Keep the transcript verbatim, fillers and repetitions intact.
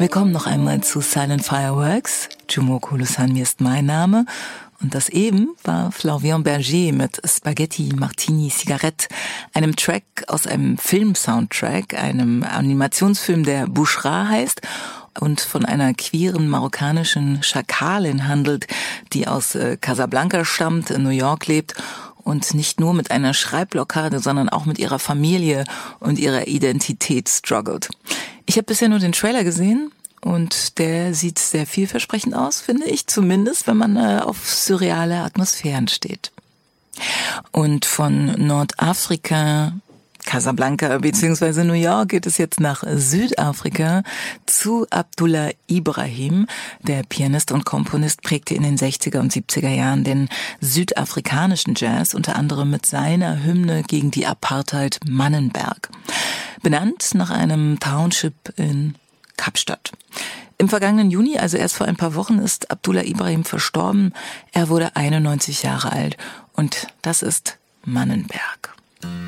Willkommen noch einmal zu Silent Fireworks. Jumo Kulusan ist mein Name. Und das eben war Florian Berger mit Spaghetti Martini Cigarette, einem Track aus einem Film-Soundtrack, einem Animationsfilm, der Bouchra heißt und von einer queeren marokkanischen Schakalin handelt, die aus Casablanca stammt, in New York lebt und nicht nur mit einer Schreibblockade, sondern auch mit ihrer Familie und ihrer Identität struggelt. Ich habe bisher nur den Trailer gesehen. Und der sieht sehr vielversprechend aus, finde ich, zumindest, wenn man äh, auf surreale Atmosphären steht. Und von Nordafrika, Casablanca bzw. New York geht es jetzt nach Südafrika zu Abdullah Ibrahim. Der Pianist und Komponist prägte in den sechziger und siebziger Jahren den südafrikanischen Jazz, unter anderem mit seiner Hymne gegen die Apartheid Mannenberg. Benannt nach einem Township in Kapstadt. Im vergangenen Juni, also erst vor ein paar Wochen, ist Abdullah Ibrahim verstorben. Er wurde einundneunzig Jahre alt und das ist Mannenberg.